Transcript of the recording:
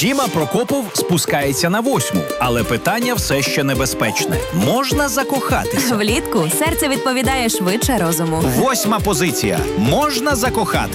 Діма Прокопов спускається на 8-му, але питання все ще небезпечне. Можна закохатися? Влітку серце відповідає швидше розуму. 8-ма позиція. Можна закохатися?